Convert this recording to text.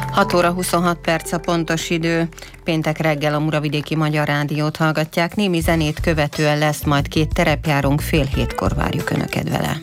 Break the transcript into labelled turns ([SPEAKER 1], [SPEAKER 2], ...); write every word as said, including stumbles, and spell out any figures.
[SPEAKER 1] hat óra huszonhat perc a pontos idő. Péntek reggel a Muravidéki Magyar Rádiót hallgatják. Némi zenét követően lesz majd két terepjárunk, fél hétkor várjuk Önöket vele.